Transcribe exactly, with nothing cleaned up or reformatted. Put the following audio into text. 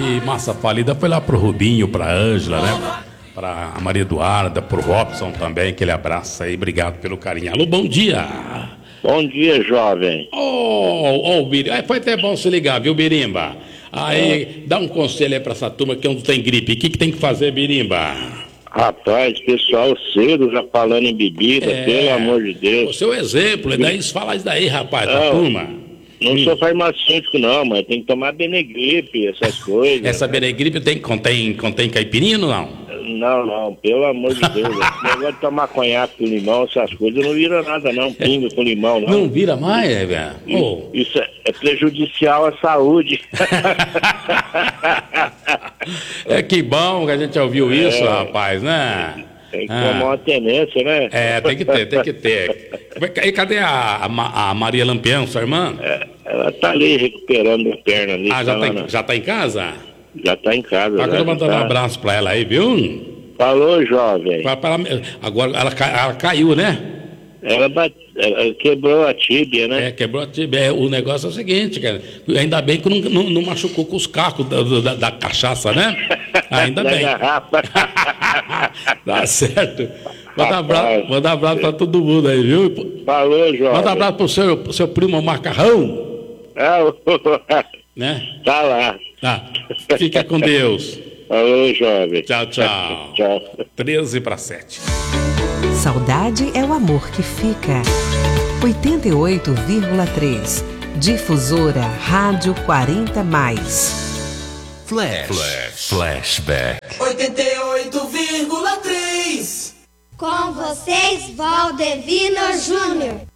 E massa falida foi lá pro Rubinho, pra Ângela, né? Pra Maria Eduarda, pro Robson também, aquele abraço aí, obrigado pelo carinho. Alô, bom dia. Bom dia, jovem. Ô, ô, Birimba, foi até bom se ligar, viu, Birimba? Aí, dá um conselho aí pra essa turma que não tem gripe. O que que tem que fazer, Birimba? Rapaz, pessoal cedo já falando em bebida, É, pelo amor de Deus. O seu exemplo, e daí fala isso daí, rapaz, pra Não, turma. Não Hum. sou farmacêutico, não, mas tem que tomar Benegripe, essas coisas. Essa Benegripe tem, contém, contém caipirinha ou não? Não, não, pelo amor de Deus. Esse negócio de tomar conhaque com limão, essas coisas, não vira nada, não. Pinga com limão, não. Não vira mais, é, velho? Oh. Isso é, é prejudicial à saúde. É que bom que a gente ouviu isso, É. rapaz, né? Tem que Ah. tomar uma tenência, né? É, tem que ter, tem que ter. E cadê a, a, Ma- a Maria Lampião, sua irmã? É, ela tá ali recuperando a perna ali. Ah, já tá tá, lá em, na- já tá em casa? já tá em casa. Agora já, eu mandando tá. um abraço pra ela aí, viu? Falou, jovem. Pra- pra ela- agora ela, ca- ela caiu, né? Ela, bate, ela quebrou a tíbia, né? É, quebrou a tibia. É, o negócio é o seguinte, cara. Ainda bem que não, não, não machucou com os cacos da, da, da cachaça, né? Ainda Da bem. garrafa. Tá certo. Manda abraço, Rapaz. manda abraço pra todo mundo aí, viu? Falou, jovem. Manda abraço pro seu, pro seu primo Macarrão, Ah, né? tá lá. Tá. Fica com Deus. Falou, jovem. Tchau, tchau. Tchau. treze para sete. Saudade é o amor que fica. oitenta e oito vírgula três. Difusora Rádio quarenta mais. Flash. Flash. Flashback. oitenta e oito vírgula três. Com vocês, Valdevino Júnior.